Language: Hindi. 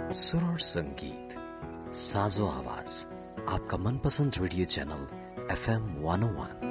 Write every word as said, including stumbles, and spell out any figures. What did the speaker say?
सुर और संगीत, साजो आवाज, आपका मनपसंद radio channel F M one ओ वन।